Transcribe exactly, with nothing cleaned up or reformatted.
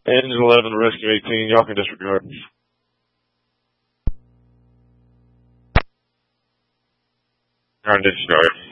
Engine eleven, rescue eighteen, y'all can disregard. Alright, disregard.